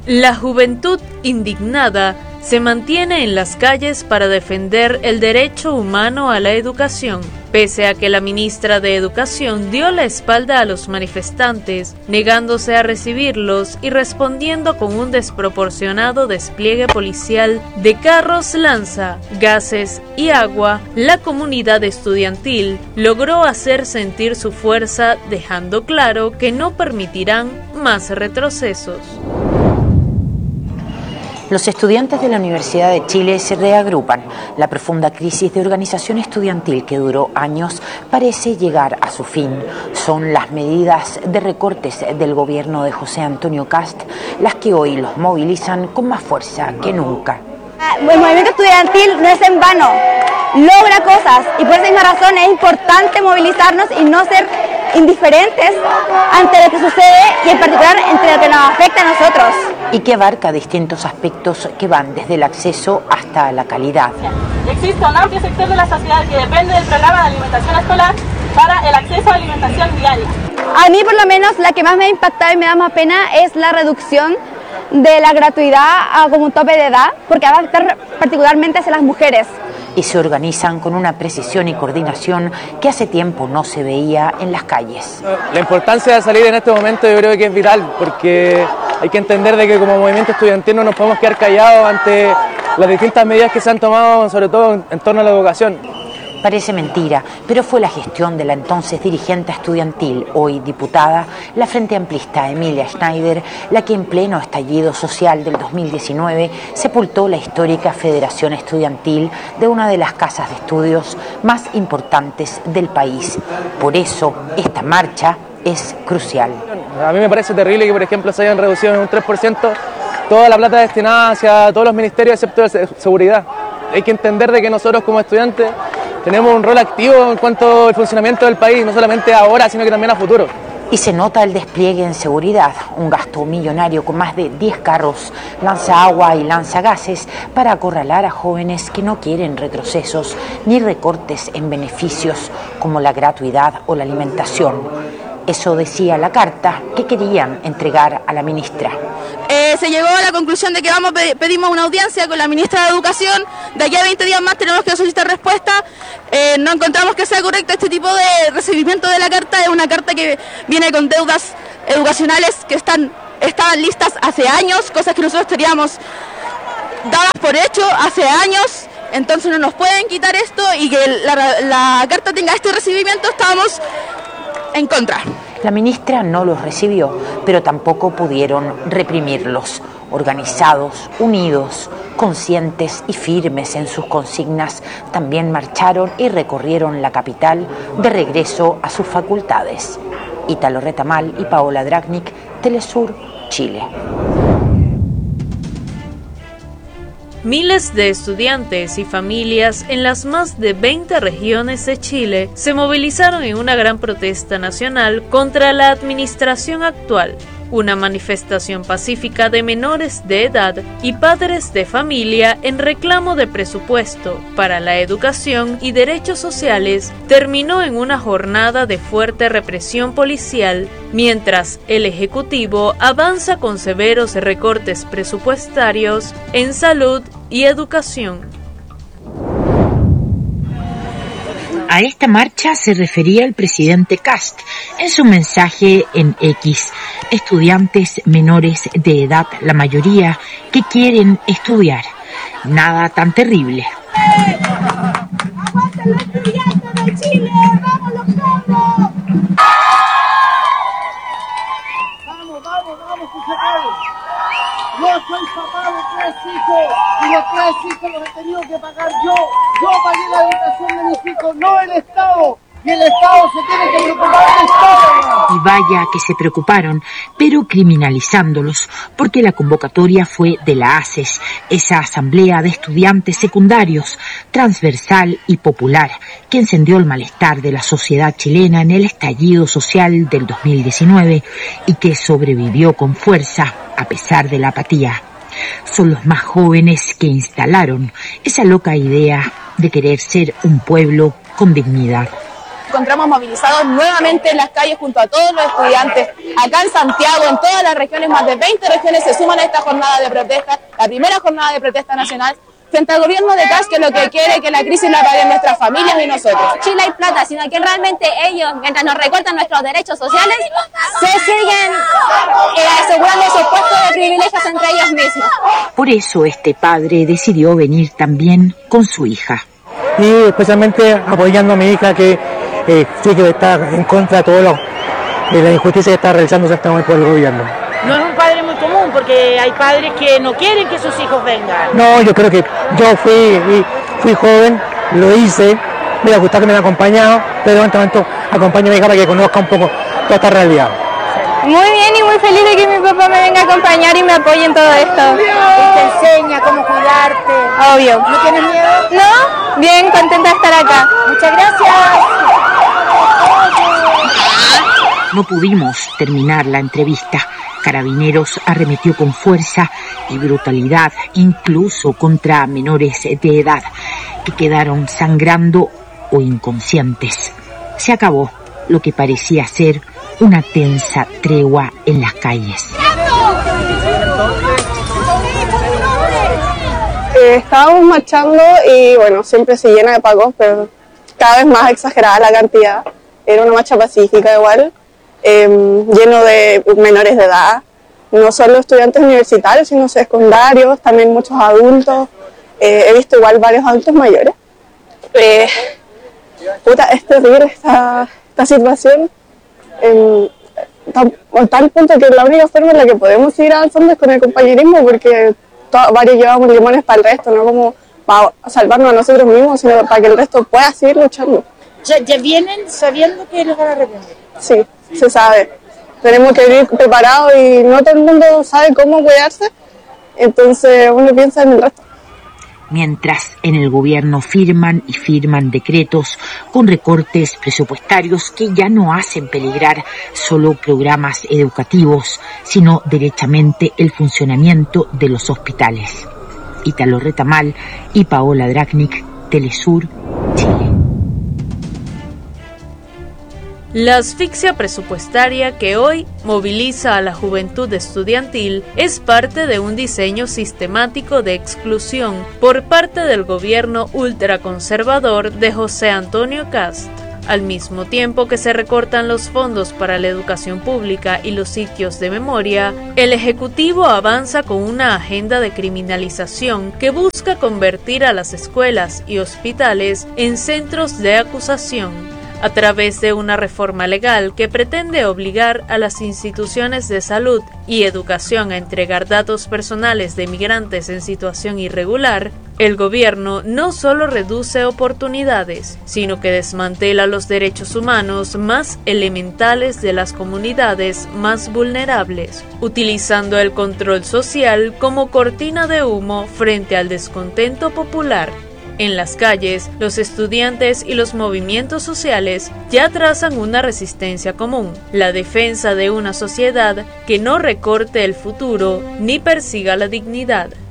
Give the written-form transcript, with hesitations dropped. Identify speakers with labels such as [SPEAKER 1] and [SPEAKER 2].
[SPEAKER 1] La juventud indignada se mantiene en las calles para defender el derecho humano a la educación, pese a que la ministra de Educación dio la espalda a los manifestantes, negándose a recibirlos y respondiendo con un desproporcionado despliegue policial de carros lanza, gases y agua. La comunidad estudiantil logró hacer sentir su fuerza, dejando claro que no permitirán más retrocesos.
[SPEAKER 2] Los estudiantes de la Universidad de Chile se reagrupan. La profunda crisis de organización estudiantil que duró años parece llegar a su fin. Son las medidas de recortes del gobierno de José Antonio Kast las que hoy los movilizan con más fuerza que nunca.
[SPEAKER 3] El movimiento estudiantil no es en vano, logra cosas y por esa misma razón es importante movilizarnos y no ser indiferentes ante lo que sucede y en particular entre lo que nos afecta a nosotros.
[SPEAKER 2] Y que abarca distintos aspectos que van desde el acceso hasta la calidad.
[SPEAKER 4] Existe un amplio sector de la sociedad que depende del programa de alimentación escolar para el acceso a alimentación diaria.
[SPEAKER 3] A mí por lo menos la que más me ha impactado y me da más pena es la reducción de la gratuidad a como un tope de edad, porque va a afectar particularmente hacia las mujeres.
[SPEAKER 2] Y se organizan con una precisión y coordinación que hace tiempo no se veía en las calles.
[SPEAKER 5] La importancia de salir en este momento yo creo que es vital, porque hay que entender de que como movimiento estudiantil no nos podemos quedar callados ante las distintas medidas que se han tomado, sobre todo en torno a la educación.
[SPEAKER 2] Parece mentira, pero fue la gestión de la entonces dirigente estudiantil, hoy diputada, la Frente Amplista Emilia Schneider, la que en pleno estallido social del 2019 sepultó la histórica Federación Estudiantil de una de las casas de estudios más importantes del país. Por eso, esta marcha es crucial.
[SPEAKER 5] A mí me parece terrible que, por ejemplo, se hayan reducido en un 3% toda la plata destinada hacia todos los ministerios excepto de seguridad. Hay que entender de que nosotros como estudiantes tenemos un rol activo en cuanto al funcionamiento del país, no solamente ahora, sino que también a futuro.
[SPEAKER 2] Y se nota el despliegue en seguridad, un gasto millonario con más de 10 carros, lanzaagua y lanzagases para acorralar a jóvenes que no quieren retrocesos ni recortes en beneficios como la gratuidad o la alimentación. Eso decía la carta que querían entregar a la ministra.
[SPEAKER 6] Se llegó a la conclusión de que pedimos una audiencia con la ministra de Educación. De aquí a 20 días más tenemos que solicitar respuesta. No encontramos que sea correcto este tipo de recibimiento de la carta. Es una carta que viene con deudas educacionales que estaban listas hace años, cosas que nosotros teníamos dadas por hecho hace años. Entonces no nos pueden quitar esto y que la carta tenga este recibimiento, estábamos en contra.
[SPEAKER 2] La ministra no los recibió, pero tampoco pudieron reprimirlos. Organizados, unidos, conscientes y firmes en sus consignas, también marcharon y recorrieron la capital de regreso a sus facultades. Ítalo Retamal y Paola Dragnik, Telesur, Chile.
[SPEAKER 1] Miles de estudiantes y familias en las más de 20 regiones de Chile se movilizaron en una gran protesta nacional contra la administración actual. Una manifestación pacífica de menores de edad y padres de familia en reclamo de presupuesto para la educación y derechos sociales terminó en una jornada de fuerte represión policial, mientras el Ejecutivo avanza con severos recortes presupuestarios en salud y educación.
[SPEAKER 7] A esta marcha se refería el presidente Kast en su mensaje en X. Estudiantes menores de edad, la mayoría, que quieren estudiar. Nada tan terrible.
[SPEAKER 3] ¡Aguanten los estudiantes de Chile! ¡Vamos los cabros!
[SPEAKER 8] ¡Vamos, que se cae! Yo soy papá de 3 hijos y los 3 hijos los he tenido que pagar yo. Yo pagué la educación de mis hijos, no el Estado. Y el Estado se tiene que preocupar del Estado.
[SPEAKER 7] Y vaya que se preocuparon, pero criminalizándolos, porque la convocatoria fue de la ACES, esa asamblea de estudiantes secundarios, transversal y popular, que encendió el malestar de la sociedad chilena en el estallido social del 2019 y que sobrevivió con fuerza a pesar de la apatía. Son los más jóvenes que instalaron esa loca idea de querer ser un pueblo con dignidad.
[SPEAKER 6] encontramos movilizados nuevamente en las calles junto a todos los estudiantes, acá en Santiago, en todas las regiones, más de 20 regiones se suman a esta jornada de protesta, la primera jornada de protesta nacional, frente al gobierno de Kast, que lo que quiere es que la crisis la paguen nuestras familias y nosotros.
[SPEAKER 3] Chile hay plata, sino que realmente ellos, mientras nos recortan nuestros derechos sociales, se siguen asegurando esos puestos de privilegios entre ellos mismos.
[SPEAKER 7] Por eso este padre decidió venir también con su hija.
[SPEAKER 9] Y especialmente apoyando a mi hija que sí que está en contra de todo la injusticia que está realizándose hasta hoy por el gobierno.
[SPEAKER 10] No es un padre muy común porque hay padres que no quieren que sus hijos vengan.
[SPEAKER 9] No, yo creo que yo fui joven, lo hice, me hubiera gustado que me haya acompañado, pero en este momento acompaño a mi hija para que conozca un poco toda esta realidad.
[SPEAKER 3] Muy bien y muy feliz de que mi papá me venga a acompañar y me apoye en todo esto.
[SPEAKER 10] Y te enseña cómo cuidarte.
[SPEAKER 3] Obvio.
[SPEAKER 10] ¿No tienes miedo?
[SPEAKER 3] No, bien contenta de estar acá.
[SPEAKER 10] Muchas gracias.
[SPEAKER 7] No pudimos terminar la entrevista. Carabineros arremetió con fuerza y brutalidad, incluso contra menores de edad, que quedaron sangrando o inconscientes. Se acabó lo que parecía ser una tensa tregua en las calles.
[SPEAKER 11] Estábamos marchando y bueno, siempre se llena de pagos, pero cada vez más exagerada la cantidad. Era una marcha pacífica igual. Lleno de menores de edad, no solo estudiantes universitarios, sino secundarios, también muchos adultos, he visto igual varios adultos mayores. Es terrible esta situación, a tal punto que la única forma en la que podemos seguir avanzando es con el compañerismo, porque varios llevamos limones para el resto, no como para salvarnos a nosotros mismos, sino para que el resto pueda seguir luchando.
[SPEAKER 10] ¿Ya vienen sabiendo que los van a reprender?
[SPEAKER 11] Sí, se sabe. Tenemos que ir preparados y no todo el mundo sabe cómo cuidarse, entonces uno piensa en el resto.
[SPEAKER 7] Mientras en el gobierno firman y firman decretos con recortes presupuestarios que ya no hacen peligrar solo programas educativos, sino derechamente el funcionamiento de los hospitales. Ítalo Retamal y Paola Dragnik, Telesur, Chile.
[SPEAKER 1] La asfixia presupuestaria que hoy moviliza a la juventud estudiantil es parte de un diseño sistemático de exclusión por parte del gobierno ultraconservador de José Antonio Kast. Al mismo tiempo que se recortan los fondos para la educación pública y los sitios de memoria, el Ejecutivo avanza con una agenda de criminalización que busca convertir a las escuelas y hospitales en centros de acusación, a través de una reforma legal que pretende obligar a las instituciones de salud y educación a entregar datos personales de migrantes en situación irregular. El gobierno no solo reduce oportunidades, sino que desmantela los derechos humanos más elementales de las comunidades más vulnerables, utilizando el control social como cortina de humo frente al descontento popular. En las calles, los estudiantes y los movimientos sociales ya trazan una resistencia común, la defensa de una sociedad que no recorte el futuro ni persiga la dignidad.